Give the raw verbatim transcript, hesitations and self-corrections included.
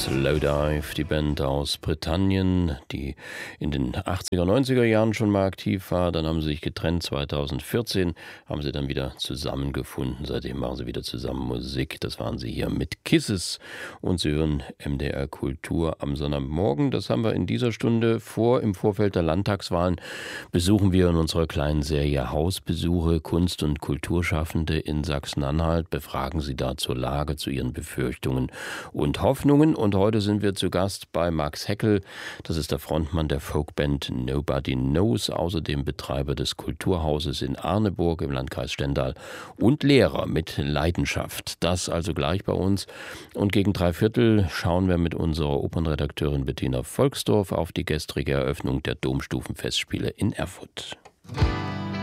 Slowdive, die Band aus Britannien, die in den achtziger, neunziger Jahren schon mal aktiv war. Dann haben sie sich getrennt. zweitausendvierzehn haben sie dann wieder zusammengefunden. Seitdem machen sie wieder zusammen Musik. Das waren sie hier mit Kisses. Und sie hören M D R Kultur am Sonntagmorgen. Das haben wir in dieser Stunde vor. Im Vorfeld der Landtagswahlen besuchen wir in unserer kleinen Serie Hausbesuche Kunst- und Kulturschaffende in Sachsen-Anhalt. Befragen sie da zur Lage, zu ihren Befürchtungen und Hoffnungen. Und heute sind wir zu Gast bei Max Heckel. Das ist der Frontmann der Folkband Nobody Knows, außerdem Betreiber des Kulturhauses in Arneburg im Landkreis Stendal und Lehrer mit Leidenschaft. Das also gleich bei uns. Und gegen drei Viertel schauen wir mit unserer Opernredakteurin Bettina Volksdorf auf die gestrige Eröffnung der Domstufenfestspiele in Erfurt.